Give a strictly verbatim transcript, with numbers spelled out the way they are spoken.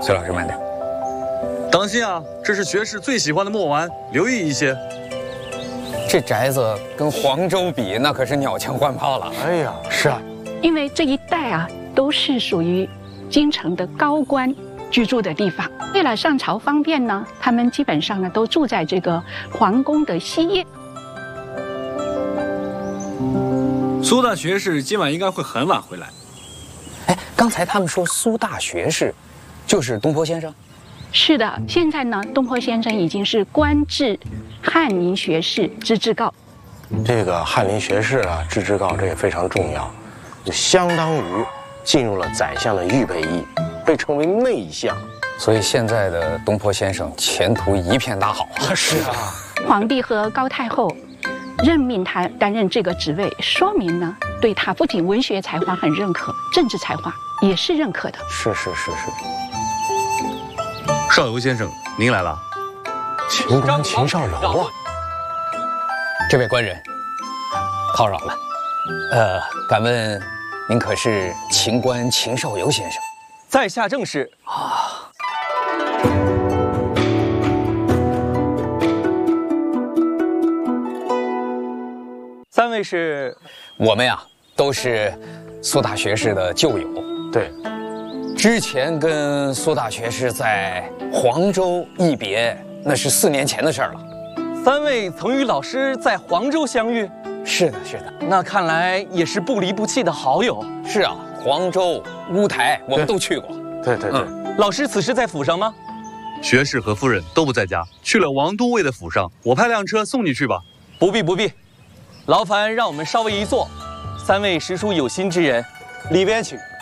崔老师慢点， 当心啊！这是学士最喜欢的墨丸，留意一些。 这宅子跟黄州比，那可是鸟枪换炮了。 哎呀，是啊， 因为这一带啊都是属于京城的高官居住的地方，为了上朝方便呢，他们基本上呢都住在这个皇宫的西夜。 苏大学士今晚应该会很晚回来。 哎，刚才他们说苏大学士就是东坡先生。 是的，现在呢，东坡先生已经是官至翰林学士之至诰。 这个翰林学士啊，之至诰这也非常重要，就相当于进入了宰相的预备役，被称为内相。 所以现在的东坡先生前途一片大好啊！ 是啊， 皇帝和高太后任命他担任这个职位，说明呢，对他不仅文学才华很认可，政治才华也是认可的。 是是是是。 邵游先生，您来了。 秦官秦少柔啊， 这位官人，叨扰了。呃，敢问您可是秦官秦少游先生？ 在下正是。 啊。 三位是？ 我们呀，都是苏大学士的旧友。 对。 之前跟苏大学士在黄州一别，那是四年前的事儿了。 三位曾与老师在黄州相遇？ 是的，是的。 那看来也是不离不弃的好友。 是啊，黄州、乌台我们都去过。 对对对。 嗯、老师此时在府上吗？ 学士和夫人都不在家，去了王都尉的府上。我派辆车送你去吧。 不必不必，劳烦让我们稍微一坐。三位实属有心之人，里边请。